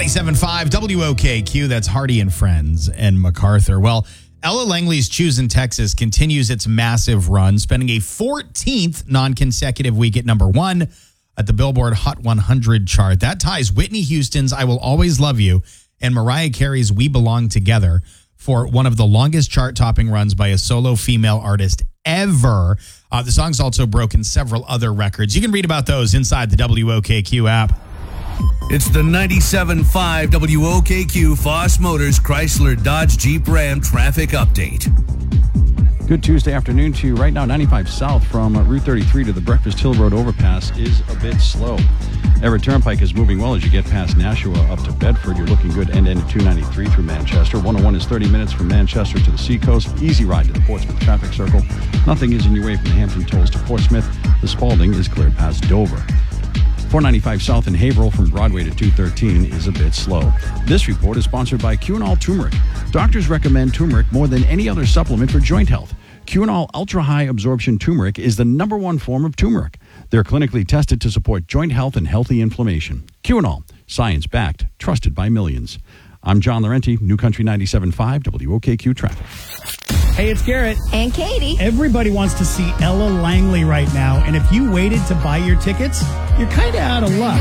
97.5 WOKQ, that's Hardy and Friends and MacArthur. Well, Ella Langley's Choosing Texas continues its massive run, spending a 14th non-consecutive week at number one at the Billboard Hot 100 chart. That ties Whitney Houston's I Will Always Love You and Mariah Carey's We Belong Together for one of the longest chart-topping runs by a solo female artist ever. The song's also broken several other records. You can read about those inside the WOKQ app. It's the 97.5 WOKQ Foss Motors Chrysler Dodge Jeep Ram traffic update. Good Tuesday afternoon to you. Right now, 95 south from Route 33 to the Breakfast Hill Road overpass is a bit slow. Everett Turnpike is moving well as you get past Nashua up to Bedford. You're looking good end-to-end at 293 through Manchester. 101 is 30 minutes from Manchester to the Seacoast. Easy ride to the Portsmouth traffic circle. Nothing is in your way from the Hampton Tolls to Portsmouth. The Spalding is cleared past Dover. 495 south in Haverhill from Broadway to 213 is a bit slow. This report is sponsored by Qunol Turmeric. Doctors recommend turmeric more than any other supplement for joint health. Qunol Ultra High Absorption Turmeric is the #1 form of turmeric. They're clinically tested to support joint health and healthy inflammation. Qunol, science-backed, trusted by millions. I'm John Laurenti, New Country 97.5 WOKQ Traffic. Hey, it's Garrett. And Katie. Everybody wants to see Ella Langley right now, and if you waited to buy your tickets, you're kind of out of luck.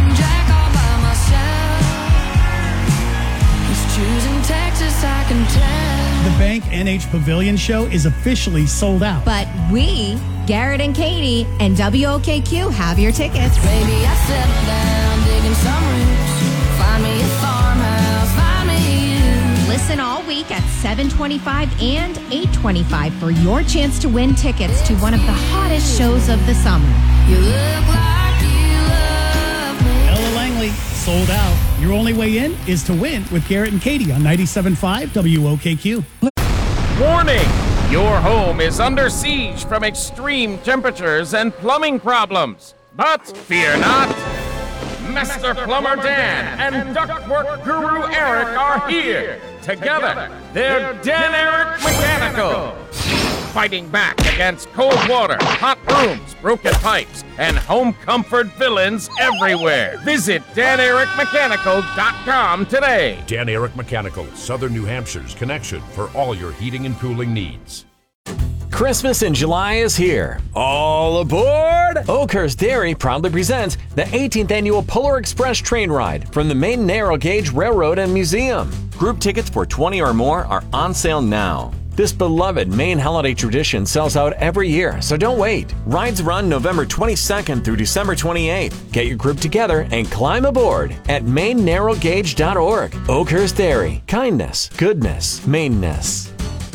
Choosing Texas, I can tell. The Bank NH Pavilion show is officially sold out. But we, Garrett and Katie, and WOKQ have your tickets. Baby, I settled down, digging some roots. Find me a farmhouse, find me you. Listen all week at 7:25 and 8:25 for your chance to win tickets to one of the hottest shows of the summer. You look like you love me. Ella Langley, sold out. Your only way in is to win with Garrett and Katie on 97.5 WOKQ. Warning! Your home is under siege from extreme temperatures and plumbing problems. But fear not. Master Plumber Dan and Ductwork Guru Eric are here. Together, they're Dan Eric Mechanical. Fighting back against cold water, hot rooms, broken pipes, and home comfort villains everywhere. Visit DanEricMechanical.com today. Dan Eric Mechanical, Southern New Hampshire's connection for all your heating and cooling needs. Christmas in July is here. All aboard! Oakhurst Dairy proudly presents the 18th annual Polar Express train ride from the Maine Narrow Gauge Railroad and Museum. Group tickets for 20 or more are on sale now. This beloved Maine holiday tradition sells out every year, so don't wait. Rides run November 22nd through December 28th. Get your group together and climb aboard at MaineNarrowGauge.org. Oakhurst Dairy. Kindness, goodness, Maineness.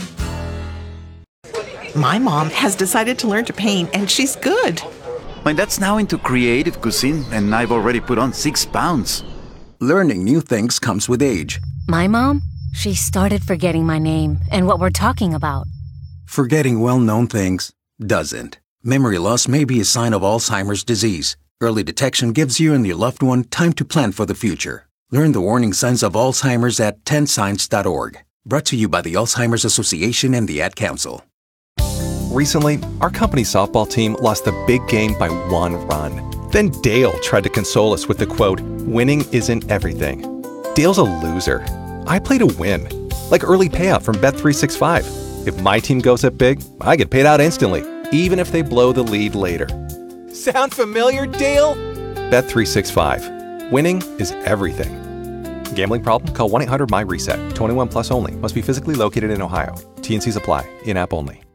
My mom has decided to learn to paint, and she's good. My dad's now into creative cuisine, and I've already put on 6 pounds. Learning new things comes with age. My mom? She started forgetting my name and what we're talking about. Forgetting well-known things doesn't. Memory loss may be a sign of Alzheimer's disease. Early detection gives you and your loved one time to plan for the future. Learn the warning signs of Alzheimer's at 10signs.org. Brought to you by the Alzheimer's Association and the Ad Council. Recently, our company softball team lost the big game by 1 run. Then Dale tried to console us with the quote, "Winning isn't everything." Dale's a loser. I play to win, like early payout from Bet365. If my team goes up big, I get paid out instantly, even if they blow the lead later. Sound familiar, Dale? Bet365. Winning is everything. Gambling problem? Call 1-800-MY-RESET. 21 plus only. Must be physically located in Ohio. T&Cs apply. In-app only.